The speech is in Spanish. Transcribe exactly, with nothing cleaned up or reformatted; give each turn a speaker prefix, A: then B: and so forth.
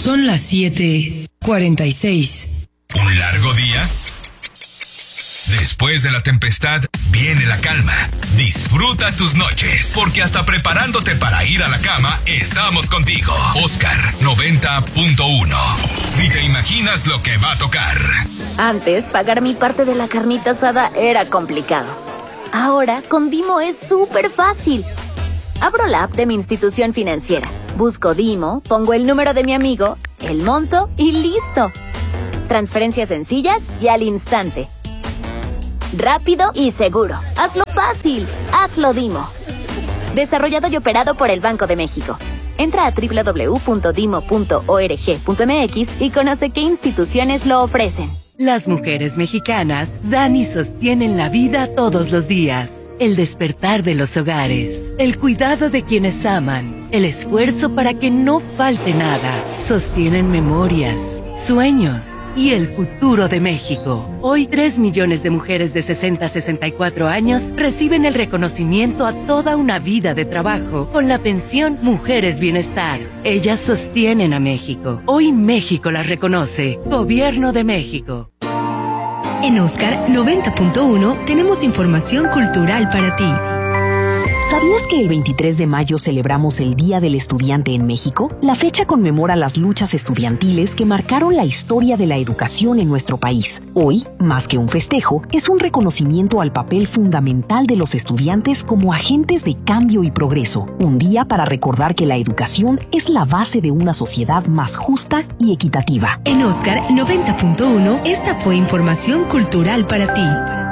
A: Son las siete cuarenta y seis.
B: ¿Un largo día? Después de la tempestad, viene la calma. Disfruta tus noches, porque hasta preparándote para ir a la cama, estamos contigo. Oscar noventa punto uno. Ni te imaginas lo que va a tocar.
C: Antes, pagar mi parte de la carnita asada era complicado. Ahora, con Dimo es súper fácil. Abro la app de mi institución financiera, busco Dimo, pongo el número de mi amigo, el monto y listo. Transferencias sencillas y al instante. Rápido y seguro. Hazlo fácil. Hazlo Dimo. Desarrollado y operado por el Banco de México. Entra a doble u doble u doble u punto dimo punto org punto m x y conoce qué instituciones lo ofrecen.
D: Las mujeres mexicanas dan y sostienen la vida todos los días. El despertar de los hogares, el cuidado de quienes aman, el esfuerzo para que no falte nada. Sostienen memorias, sueños y el futuro de México. Hoy, tres millones de mujeres de sesenta a sesenta y cuatro años reciben el reconocimiento a toda una vida de trabajo con la pensión Mujeres Bienestar. Ellas sostienen a México. Hoy México las reconoce. Gobierno de México.
E: En Oscar noventa punto uno tenemos información cultural para ti.
F: ¿Sabías que el veintitrés de mayo celebramos el Día del Estudiante en México? La fecha conmemora las luchas estudiantiles que marcaron la historia de la educación en nuestro país. Hoy, más que un festejo, es un reconocimiento al papel fundamental de los estudiantes como agentes de cambio y progreso. Un día para recordar que la educación es la base de una sociedad más justa y equitativa.
E: En Oscar noventa punto uno, esta fue información cultural para ti.